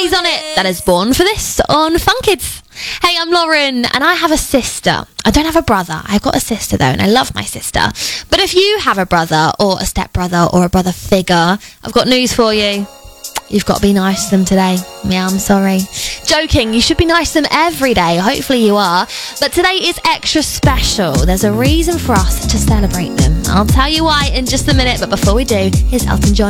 He's on it. That is Born for This on Fun Kids. Hey, I'm Lauren, and I have a sister. I don't have a brother. I've got a sister, though, and I love my sister. But if you have a brother or a stepbrother or a brother figure, I've got news for you. You've got to be nice to them today. Yeah, I'm sorry. Joking, you should be nice to them every day. Hopefully you are. But today is extra special. There's a reason for us to celebrate them. I'll tell you why in just a minute, but before we do, here's Elton John.